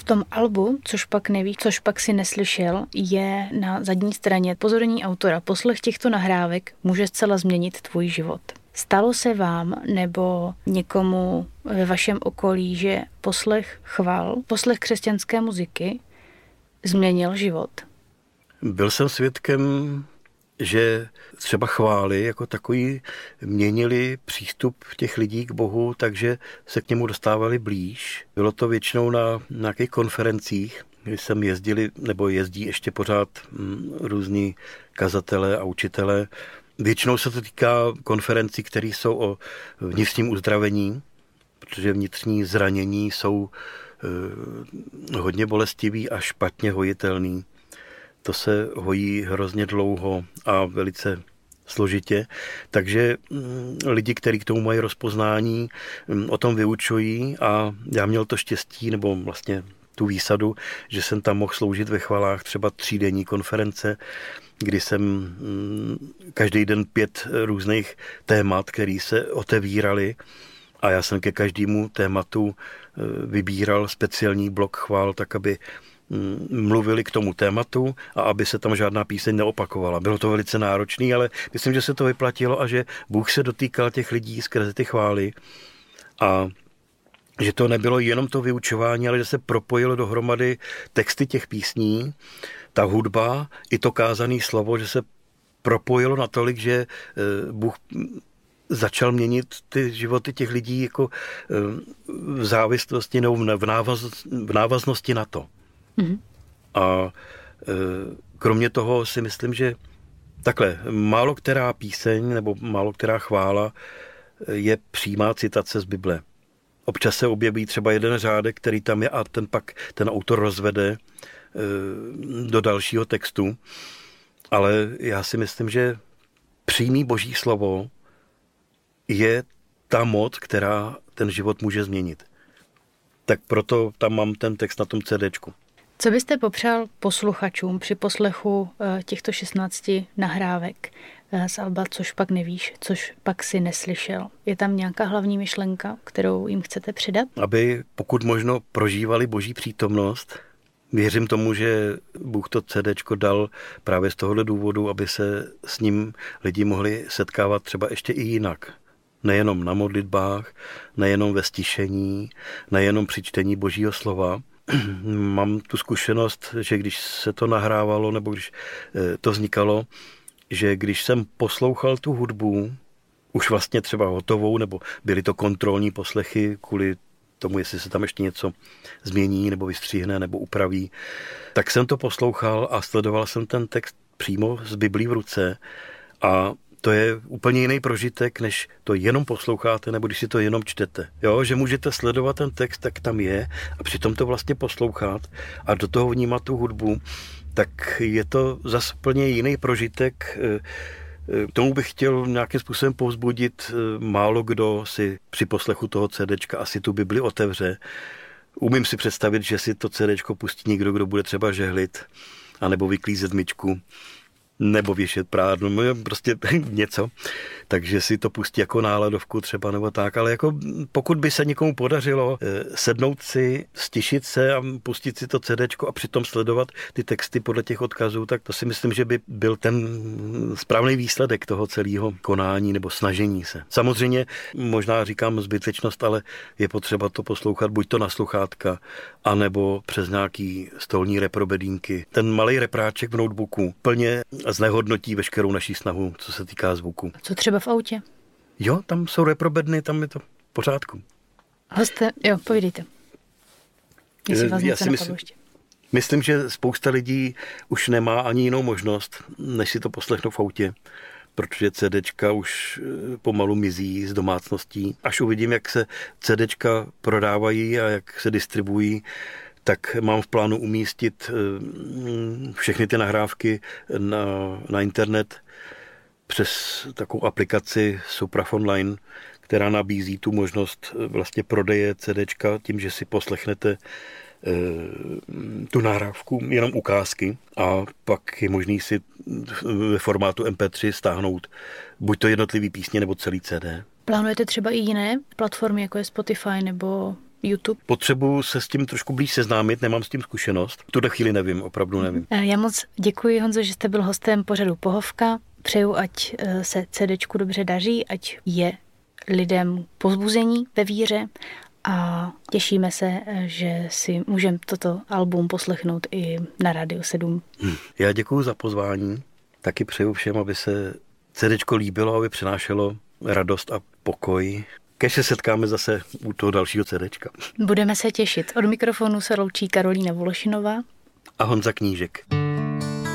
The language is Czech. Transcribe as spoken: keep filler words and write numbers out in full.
V tom albu, což pak nevíš, což pak si neslyšel, je na zadní straně pozorní autora. Poslech těchto nahrávek může zcela změnit tvůj život. Stalo se vám nebo někomu ve vašem okolí, že poslech chval, poslech křesťanské muziky změnil život? Byl jsem svědkem, že třeba chvály jako takový měnili přístup těch lidí k Bohu, takže se k němu dostávali blíž. Bylo to většinou na nějakých konferencích, kdy jsem jezdili, nebo jezdí ještě pořád m, různí kazatelé a učitelé. Většinou se to týká konferencí, které jsou o vnitřním uzdravení, protože vnitřní zranění jsou e, hodně bolestivý a špatně hojitelný. To se hojí hrozně dlouho a velice složitě, takže mm, lidi, kteří k tomu mají rozpoznání, mm, o tom vyučují a já měl to štěstí, nebo vlastně tu výsadu, že jsem tam mohl sloužit ve chvalách třeba třídenní konference, kdy jsem mm, každý den pět různých témat, které se otevíraly a já jsem ke každému tématu vybíral speciální blok chvál, tak aby mluvili k tomu tématu a aby se tam žádná píseň neopakovala. Bylo to velice náročné, ale myslím, že se to vyplatilo a že Bůh se dotýkal těch lidí skrze ty chvály a že to nebylo jenom to vyučování, ale že se propojilo dohromady texty těch písní, ta hudba i to kázané slovo, že se propojilo natolik, že Bůh začal měnit ty životy těch lidí jako v závislosti nebo v, návaz, v návaznosti na to. Mm-hmm. A kromě toho si myslím, že takhle, málo která píseň nebo málo která chvála je přímá citace z Bible. Občas se objeví třeba jeden řádek, který tam je a ten pak ten autor rozvede do dalšího textu. Ale já si myslím, že přímý Boží slovo je ta moc, která ten život může změnit. Tak proto tam mám ten text na tom CDčku. Co byste popřál posluchačům při poslechu těchto šestnácti nahrávek z alba, což pak nevíš, což pak si neslyšel? Je tam nějaká hlavní myšlenka, kterou jim chcete předat? Aby pokud možno prožívali Boží přítomnost. Věřím tomu, že Bůh to CDčko dal právě z tohohle důvodu, aby se s ním lidi mohli setkávat třeba ještě i jinak. Nejenom na modlitbách, nejenom ve stišení, nejenom při čtení Božího slova. Mám tu zkušenost, že když se to nahrávalo, nebo když to vznikalo, že když jsem poslouchal tu hudbu, už vlastně třeba hotovou, nebo byly to kontrolní poslechy kvůli tomu, jestli se tam ještě něco změní, nebo vystříhne, nebo upraví, tak jsem to poslouchal a sledoval jsem ten text přímo z Biblí v ruce a to je úplně jiný prožitek, než to jenom posloucháte, nebo když si to jenom čtete. Jo, že můžete sledovat ten text, tak tam je a přitom to vlastně poslouchat a do toho vnímat tu hudbu, tak je to zase úplně jiný prožitek. K tomu bych chtěl nějakým způsobem povzbudit. Málo kdo si při poslechu toho CDčka asi tu Bibli otevře. Umím si představit, že si to CDčko pustí někdo, kdo bude třeba žehlit, anebo vyklízet myčku, nebo věšet prádlo, prostě něco. Takže si to pustí jako náladovku třeba nebo tak, ale jako pokud by se někomu podařilo sednout si, stišit se a pustit si to CDčko a přitom sledovat ty texty podle těch odkazů, tak to si myslím, že by byl ten správný výsledek toho celého konání nebo snažení se. Samozřejmě možná říkám zbytečnost, ale je potřeba to poslouchat buď to na sluchátka, anebo přes nějaký stolní reprobedínky. Ten malý repráček v notebooku plně znehodnotí veškerou naší snahu, co se týká zvuku. Co třeba v autě? Jo, tam jsou reprobedny, tam je to v pořádku. Hoste, jo, povídejte. Jestli vás něco napadlo ještě. Myslím, že spousta lidí už nemá ani jinou možnost, než si to poslechnout v autě, protože CDčka už pomalu mizí z domácností. Až uvidím, jak se CDčka prodávají a jak se distribuují, tak mám v plánu umístit všechny ty nahrávky na, na internet přes takovou aplikaci Supraphon Line, která nabízí tu možnost vlastně prodeje CDčka tím, že si poslechnete tu nahrávku, jenom ukázky a pak je možný si ve formátu em pé tři stáhnout buď to jednotlivý písně nebo celý C D. Plánujete třeba i jiné platformy, jako je Spotify nebo YouTube? Potřebuji se s tím trošku blíž seznámit, nemám s tím zkušenost. V tuhle chvíli nevím, opravdu nevím. Já moc děkuji, Honzo, že jste byl hostem pořadu Pohovka. Přeju, ať se CDčku dobře daří, ať je lidem povzbuzení ve víře a těšíme se, že si můžeme toto album poslechnout i na Rádiu sedm. Hmm. Já děkuji za pozvání. Taky přeju všem, aby se CDčko líbilo, aby přinášelo radost a pokoj. Kež se setkáme zase u toho dalšího CDčka. Budeme se těšit. Od mikrofonu se loučí Karolína Vološinová a Honza Knížek.